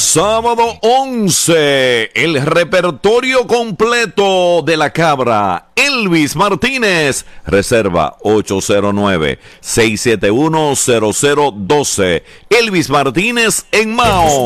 Sábado 11, el repertorio completo de la cabra. Elvis Martínez, reserva 809-671-0012. Elvis Martínez en Mao.